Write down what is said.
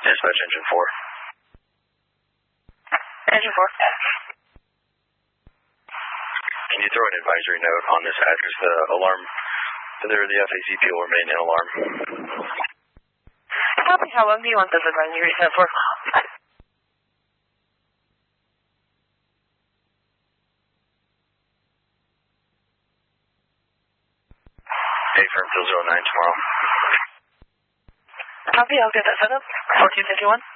Dispatch engine 4. Engine 4. Can you throw an advisory note on this address? The alarm, the FACP will remain in alarm. Copy. How long do you want this advisory set for? Date firm till 09 tomorrow. Copy. I'll get that set up. 1451.